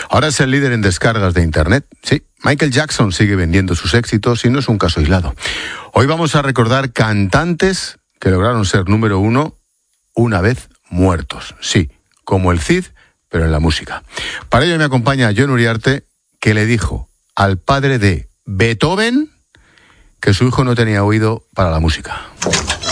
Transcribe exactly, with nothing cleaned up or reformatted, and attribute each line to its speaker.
Speaker 1: Ahora es el líder en descargas de Internet. Sí, Michael Jackson sigue vendiendo sus éxitos y no es un caso aislado. Hoy vamos a recordar cantantes que lograron ser número uno una vez muertos. Sí, como el Cid, pero en la música. Para ello me acompaña Jon Uriarte, que le dijo al padre de Beethoven que su hijo no tenía oído para la música.